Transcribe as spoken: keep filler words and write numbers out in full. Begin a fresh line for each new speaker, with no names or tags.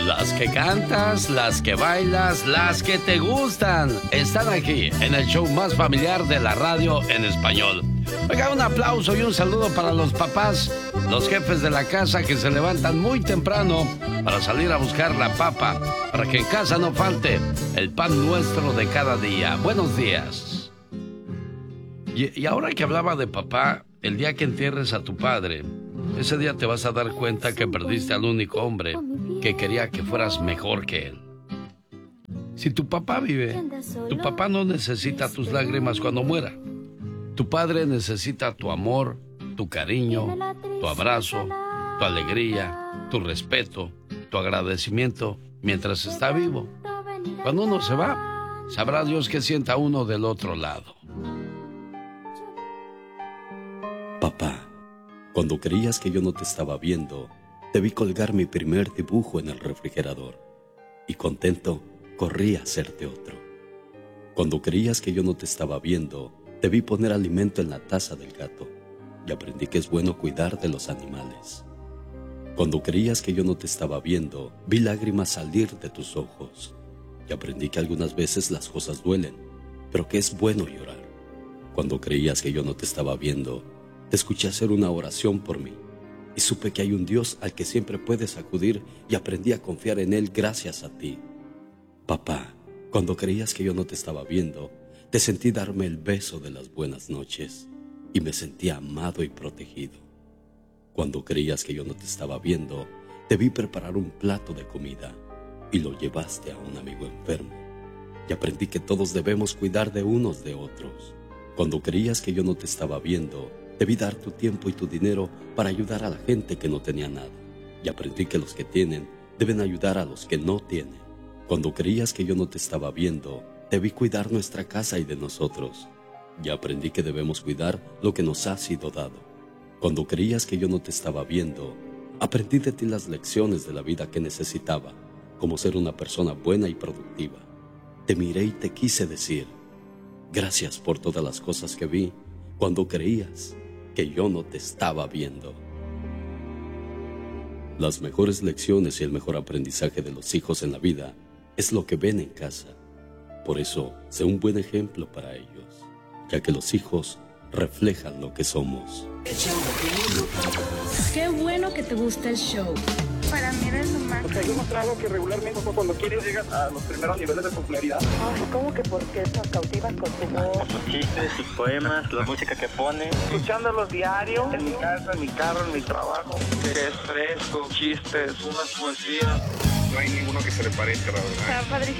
Las que cantas, las que bailas, las que te gustan, están aquí en el show más familiar de la radio en español. Oiga, un aplauso y un saludo para los papás, los jefes de la casa que se levantan muy temprano para salir a buscar la papa, para que en casa no falte el pan nuestro de cada día. Buenos días. Y, y ahora que hablaba de papá, el día que entierres a tu padre, ese día te vas a dar cuenta que perdiste al único hombre que quería que fueras mejor que él. Si tu papá vive, tu papá no necesita tus lágrimas cuando muera. Tu padre necesita tu amor, tu cariño, tu abrazo, tu alegría, tu respeto, tu agradecimiento mientras está vivo. Cuando uno se va, sabrá Dios qué sienta uno del otro lado.
Papá, cuando creías que yo no te estaba viendo, te vi colgar mi primer dibujo en el refrigerador y contento corrí a hacerte otro. Cuando creías que yo no te estaba viendo, te vi poner alimento en la taza del gato y aprendí que es bueno cuidar de los animales. Cuando creías que yo no te estaba viendo, vi lágrimas salir de tus ojos y aprendí que algunas veces las cosas duelen, pero que es bueno llorar. Cuando creías que yo no te estaba viendo, te escuché hacer una oración por mí y supe que hay un Dios al que siempre puedes acudir y aprendí a confiar en Él gracias a ti. Papá, cuando creías que yo no te estaba viendo, te sentí darme el beso de las buenas noches y me sentí amado y protegido. Cuando creías que yo no te estaba viendo, te vi preparar un plato de comida y lo llevaste a un amigo enfermo y aprendí que todos debemos cuidar de unos de otros. Cuando creías que yo no te estaba viendo, te vi dar tu tiempo y tu dinero para ayudar a la gente que no tenía nada y aprendí que los que tienen deben ayudar a los que no tienen. Cuando creías que yo no te estaba viendo, te vi cuidar nuestra casa y de nosotros y aprendí que debemos cuidar lo que nos ha sido dado. Cuando creías que yo no te estaba viendo, aprendí de ti las lecciones de la vida que necesitaba, como ser una persona buena y productiva. Te miré y te quise decir, gracias por todas las cosas que vi cuando creías que yo no te estaba viendo. Las mejores lecciones y el mejor aprendizaje de los hijos en la vida es lo que ven en casa. Por eso, sé un buen ejemplo para ellos, ya que los hijos reflejan lo que somos.
Qué bueno que te gusta el show.
Para mí eres lo más.
Porque hay un trago que regularmente cuando quieres llegas a los primeros niveles de popularidad.
Ay, ¿cómo que por qué nos cautivas con tu voz?
Sus chistes, sus poemas, la música que pone.
Escuchándolos diario, en mi casa, en mi carro, en mi trabajo. Que es fresco, chistes, unas poesías.
No hay ninguno que se le parezca, la verdad.
Está padrísimo.